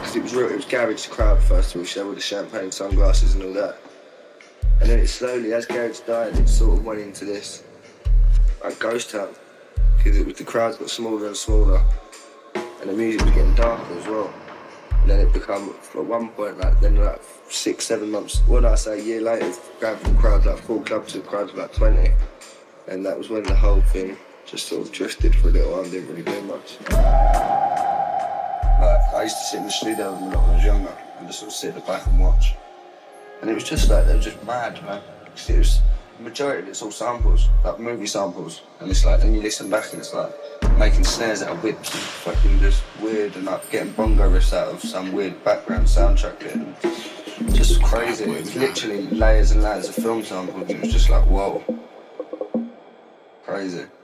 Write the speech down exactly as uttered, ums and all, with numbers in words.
because it was real, it was garage crowd first of all, show with the champagne sunglasses and all that. And then it slowly, as garage died, it sort of went into this like ghost town, because it was the crowds got smaller and smaller, and the music was getting darker as well. And then it become at one point like then like six, seven months. What did I say? A year later, going from crowds like full club to crowds of like twenty, and that was when the whole thing just sort of drifted for a little while and didn't really do much. Like I used to sit in the studio when I was younger and just sort of sit at the back and watch, and it was just like they were just mad, man. It was the majority of it's all samples, like movie samples, and it's like then you listen back and it's like making snares out of whips and fucking just weird and like getting bongo riffs out of some weird background soundtrack bit. And just crazy. It was literally layers and layers of film samples. It was just like whoa, crazy.